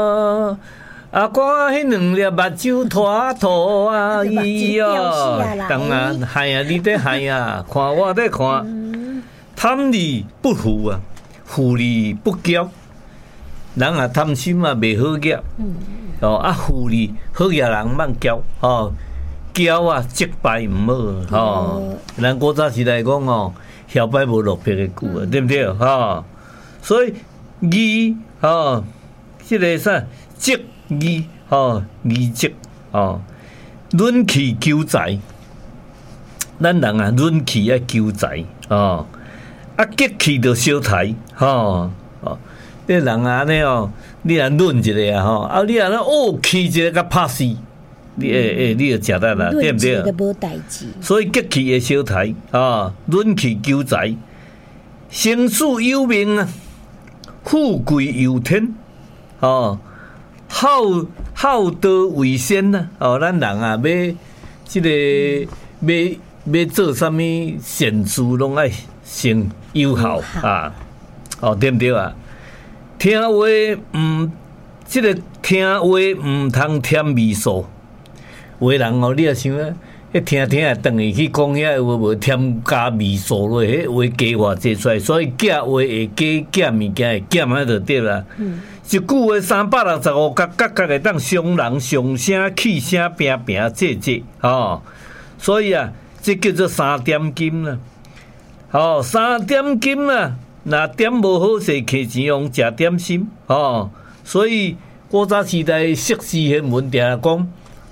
啊，看迄两粒目睭拖拖啊，伊哦，当然害啊，你在害啊，看我在看，贪利不富啊，富利不骄。人啊贪心啊，袂好业。哦啊，富利好业人慢骄哦，骄啊积败唔好哦。咱古早时代讲哦，小败无落魄的句啊，对不对？哦，所以义哦，这个啥积义哦，义积哦，论气求财，咱人啊论气要求财哦，啊吉气就烧财哦哦。这人啊，安尼哦，你啊论一个啊吼，啊你啊哦气一个甲拍死，你就食得啦，对不对？所以吉气会烧财啊，论气求财，生死有命啊，富贵由天哦，好德为先呐哦，咱人啊要这个要做什么善事，拢爱先友好啊，哦对不对啊？听话这个听话通添味素。有的人哦，你也想啊，听啊，等于去讲遐话无添加味素落，迄话加偌济出来，所以假话会加物件会减啊就对啦。一句话365角会当伤人上声气声平济哦，所以啊，这叫做3点金啦。哦，3点金啦。那点无好势，客钱用食点心哦。所以古早时代释氏贤文定讲，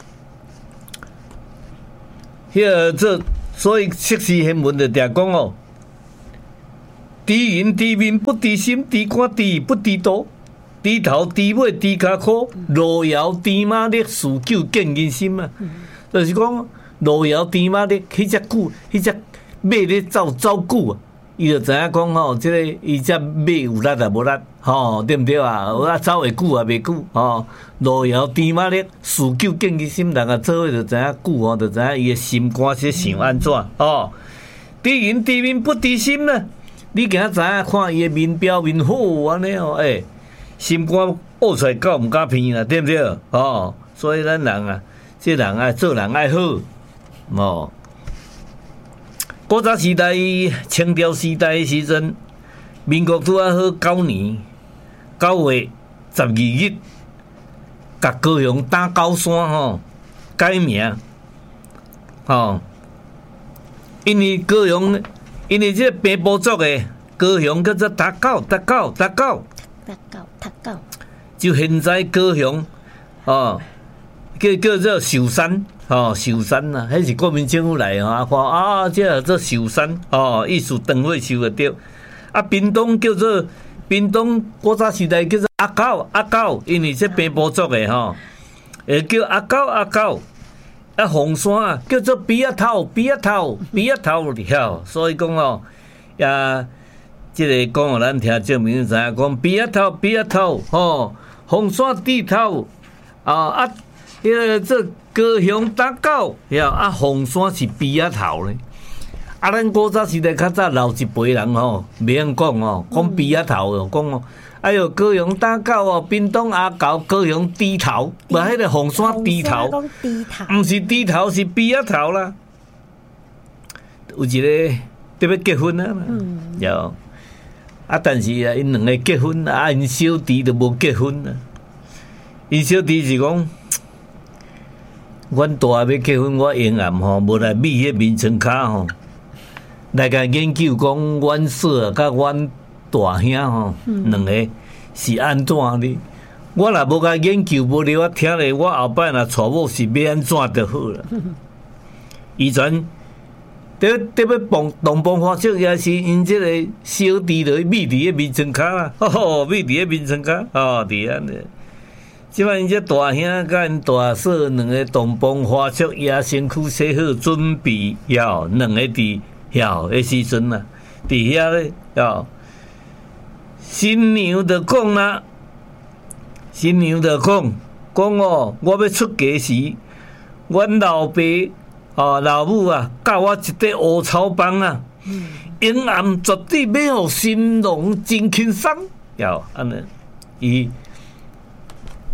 所以释氏贤文就定讲哦，低言低面不低心，低官低不低多，低头低尾低脚苦，路遥低马力，事久见人心啊。就是讲路遥低马力，迄只马咧走久啊。伊就知影讲吼，即个伊只马有力啊无力，吼对毋对啊？啊走会久啊袂久，吼路遥知马力，事久见人心，人啊做伙就知影久吼，就知影伊诶心肝是想安怎吼。知人知面不知心呢？你今仔知影看伊诶面表面好安尼哦，心肝挖出来够毋敢骗啦，对毋对？哦，所以咱人啊，这人啊做人爱好，哦。古早时代、清朝时代的时阵，民国拄啊好9年9月12日，甲高雄打高山吼改名，吼，因为高雄，因为这平埔族的高雄叫做塔狗，就现在高雄，哦，叫做寿山。哦，寿山呐，迄是国民政府来吼，看啊，这叫做寿山哦，意思长岁寿就对。啊，屏东叫做屏东，古早时代叫做阿狗，因为这平埔族的吼，会叫阿狗。啊，凤山啊，叫做比仔头了，所以讲哦，也这个讲互咱听证明知影讲比仔头，吼，凤山地头啊，这高雄打狗，啊，凤山是比仔头咧。啊，咱古早时代较早老一辈人吼，袂晓讲哦，讲比仔头哦，讲哦，哎哟，高雄打狗哦，屏东阿狗，高雄低头，无迄个凤山低头，毋是低头是比仔头啦。有一个特别结婚啊，有啊，但是啊，因两个结婚啊，因小弟就无结婚啊。因小弟是讲。阮大要结婚，我沿岸吼，无来美迄眠床骹吼，来甲研究讲阮嫂甲阮大兄吼，两个是安怎哩？我若无甲研究，无了我听咧，我后摆若娶某是要安怎就好啦。以前得要东方花烛，也是因这个小弟落美伫迄眠床骹啦，美伫迄眠床骹，伫安尼。即摆因这大兄甲因大嫂两个东方花烛也身躯洗好，准备两个伫迄时阵啊，伫遐咧新娘就讲啦，讲哦，我要出家时，阮老爸老母啊，教我一块乌草棒啊，永暗绝对要互新郎真轻松，安尼伊。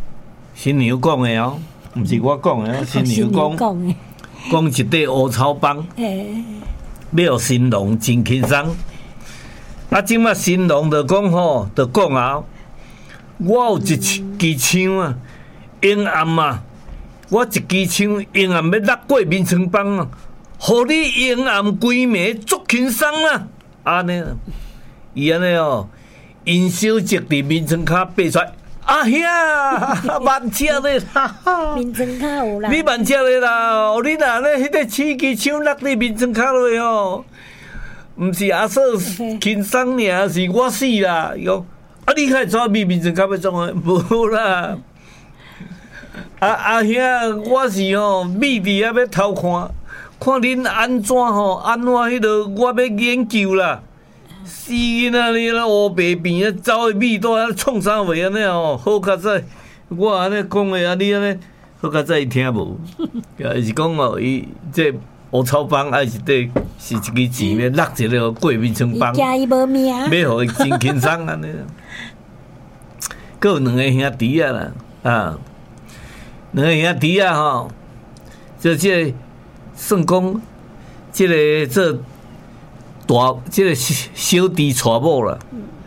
新娘讲的哦，毋是我讲的哦，新娘讲一块乌草棒，要新郎真轻松。啊，即马新郎就讲吼，就讲啊，我有一支枪啊，阴暗啊，我一支枪阴暗要落过眠床棒啊，互你阴暗规暝足轻松啊！安尼，伊安尼哦，因小姐伫眠床骹爬出来。啊兄，慢车咧啦！ 面床骹有啦， 你慢车咧啦！哦，你若咧迄个刺支枪落你面床骹落哦，毋是阿嫂轻松尔，是我死啦！哟，啊你开怎面床骹要创啊？无啦！阿兄，我是吼秘伫遐要偷看，看恁安怎吼，安怎迄落我要研究啦。死囡仔你啦，乌白边啊，走去米多啊，创啥话安尼哦？好较早，我安尼讲的啊，你安尼好较早伊听无，也是讲哦，伊这乌草帮还是对，是一支钱要落一个过面床帮， 惊伊无命， 要互伊真轻松安尼。佮有两个兄弟啊啦，啊，两个兄弟啊吼，就这算讲，这个这。即个小弟娶某啦，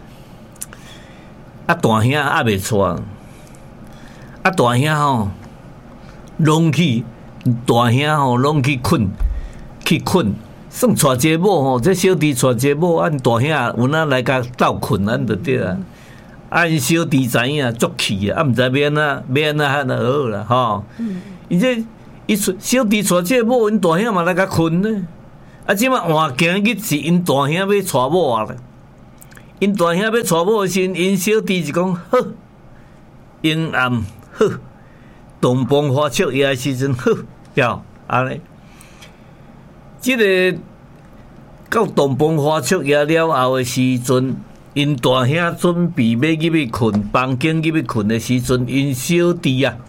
啊大兄还未娶，啊大兄吼拢去，大兄吼拢去困，算娶一个某吼，这小弟娶一个某，按大兄有哪来甲斗困，安就对啊。按小弟知影足气啊，毋知要安怎喊就好啦吼。伊这小弟娶这个某，因大兄嘛来甲困呢。啊！即马换今日是因大兄要娶某啊啦，因大兄要娶某时，因小弟就讲好，阴暗好，东风花烛夜时阵好，要安尼。即个到东风花烛夜了后的时阵，因大兄准备要入去困，房间入去困的时阵，因小弟啊，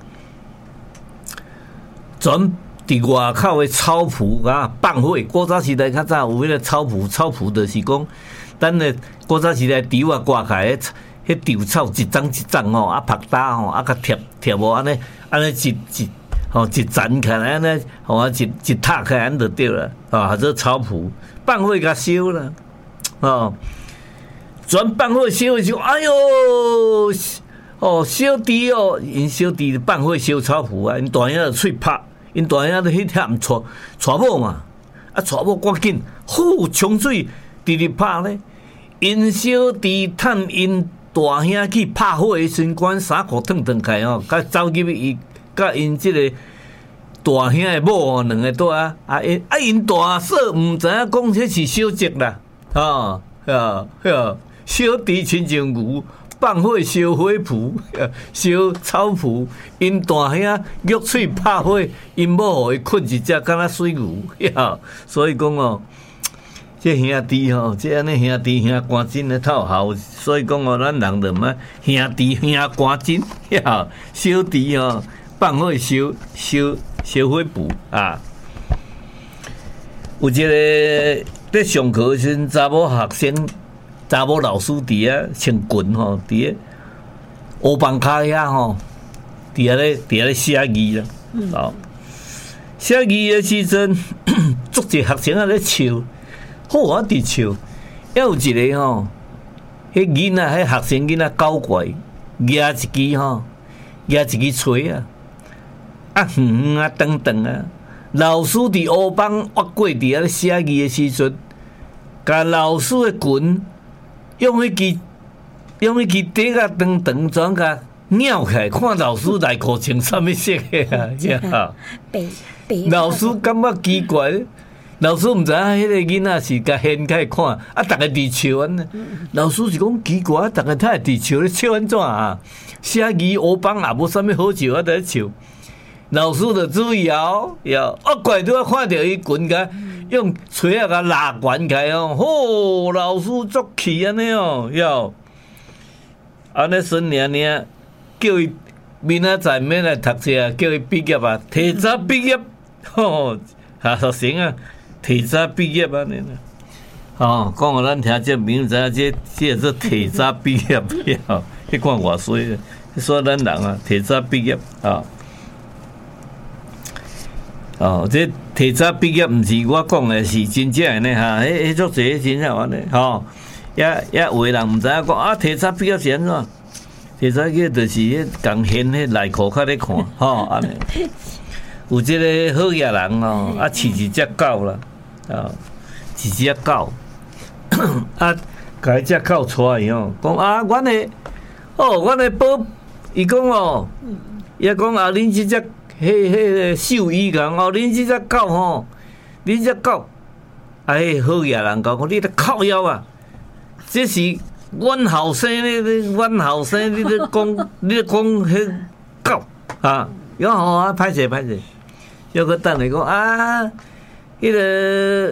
伫外口的草圃啊放火，古早时代较早有迄个草圃就是讲，等咧古早时代稻啊刮开，迄稻草一丛一丛吼，啊拍打吼，啊甲贴无安尼一层起来安尼，吼啊一塌开安就对了，啊做草圃放火甲烧啦，哦，全放火烧的时候，哎哟，哦小弟哦，因小弟放火烧草圃啊，因大兄就喙拍。因大兄咧迄忝娶某嘛，啊娶某赶紧，呼冲水直直拍咧。因小弟趁因大兄去拍火的时阵，衫裤脱开哦，甲走入去伊，甲因即个大兄的某两个在因大嫂毋知影讲迄是小姐啦，小弟亲像牛。放火烧火圃，烧草圃，因大兄玉喙拍火，因某互伊困一只，敢若水牛，所以讲哦，这兄弟吼，这安尼兄弟兄肝真咧透效，所以讲哦，咱人就毋爱兄弟兄肝真，小弟吼放火烧火圃啊。有一个咧上课时阵，查某学生。查某老师伫遐穿裙吼，伫遐黑板骹遐吼，伫遐咧写字啦。哦，写字的时阵，足侪学生啊咧笑，好啊伫笑。还有一个吼，迄囡仔，迄学生囡仔搞怪，举一支吼，举一支锤啊，远啊长长啊。老师伫黑板挖过伫遐咧写字的时阵，甲老师的裙。用迄支底啊长长，转甲扭起来，看老师内裤穿啥物色啊？老师感觉奇怪，老师毋知影迄个囡仔是甲掀开看，啊，逐个伫笑安尼。老师是讲奇怪，逐个太伫笑咧笑安怎啊？写字黑板也无啥物好笑，啊，在笑。老师就注意哦，怪拄啊看到伊裙甲。用锤啊，甲拉悬起哦，吼！老师足气安尼哦，安尼孙娘娘叫伊明仔载免来读册啊，叫伊毕业啊，提早毕业，吼！学生啊，提早毕业安尼啦。哦，讲互咱听这名知影这做提早毕业，迄看偌水， 说咱人啊，提早毕业啊。哦，这提早毕业毋是我讲的，是真正的哈。迄足侪真正安尼吼，也有的人毋知影讲啊，提早毕业是安怎？提早去就是迄共掀迄内裤较咧看吼，安尼。有即个好野人哦，啊饲一只狗啦，啊饲一只狗，啊，甲迄只狗带伊哦，讲啊，阮的宝，伊讲哦，伊讲啊，恁即只。迄兽医讲哦，恁即只狗吼，恁只狗，啊，迄好野人讲，你咧靠腰啊！这是阮后生咧，阮后生你咧讲，你咧讲迄狗啊，然后啊，歹势，要搁等下讲啊，迄个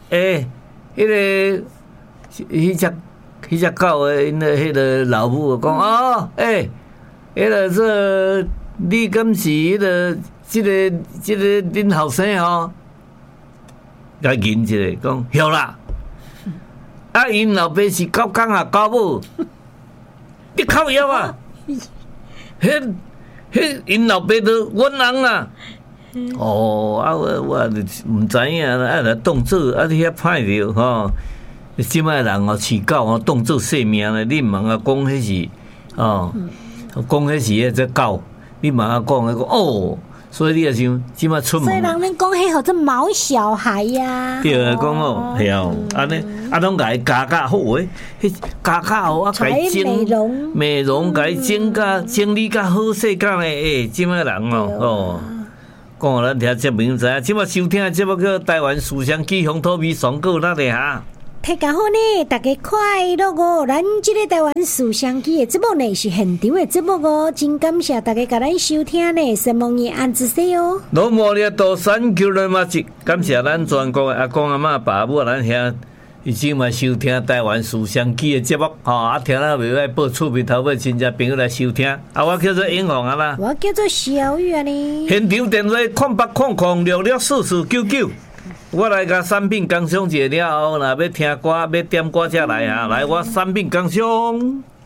迄只狗的，因迄个老母讲哦，迄个这。你敢是迄个，即个恁后生吼，甲认一下，讲晓啦。啊，因老爸是狗公啊，狗母，你靠腰啊！迄因老爸都阮人啊。哦，啊我毋知影啦，啊动作啊你遐歹着吼。即摆人哦饲狗哦动作性命咧，你毋通啊讲迄是哦，讲迄是迄只狗。你马上讲那个哦，所以你也想即马出门。 所以人们讲迄好这毛小孩呀。 对啊，讲哦，系哦，安尼啊，拢甲伊加好诶，迄加好啊，甲伊整美容，甲伊整理甲好势讲诶，即马人哦，讲咱听节目知影，即马收听的节目叫台湾思想起乡土味爽歌那里哈。 大家好呢，大家快乐哦！咱这个台湾思想机的节目呢是现场的节目哦，真感谢大家甲咱收听呢，希望你安之些哦。 老莫列多3 km， 感谢咱全国的阿公阿嬷爸母咱兄，已经嘛收听台湾思想机的节目，啊听了袂歹报厝边头尾亲戚朋友来收听。啊，我叫做英雄啊啦， 我叫做小玉啊呢。 现场电话0800664499。我来甲产品工商一下了后，若要听歌、要点歌才来啊！来，我产品工商。